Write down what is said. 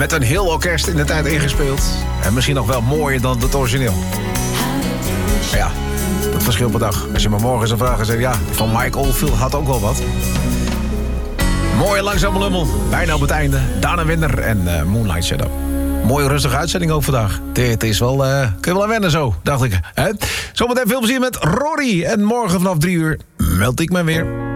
Met een heel orkest in de tijd ingespeeld. En misschien nog wel mooier dan het origineel. Maar ja, dat verschilt per dag. Als je me morgen zou vragen, zeg ja, van Mike Oldfield had ook wel wat. Mooie langzame lummel. Bijna op het einde. Dana Winner en Moonlight Shadow. Mooie rustige uitzending ook vandaag. Het is wel, kun je wel aan wennen zo, dacht ik. Zometeen veel plezier met Rory. En morgen vanaf 3 uur meld ik me weer.